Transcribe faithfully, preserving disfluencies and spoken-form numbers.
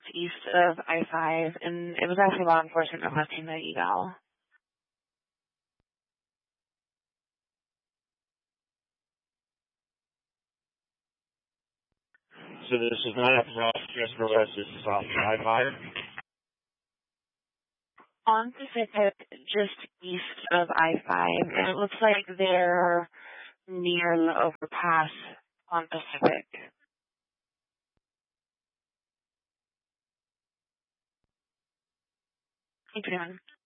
east of I five, and it was actually law enforcement requesting the eval. So this is not Officer Christopher West, this is Officer I five? On Pacific, just east of I five, and it looks like they're near the overpass on Pacific. Thank you,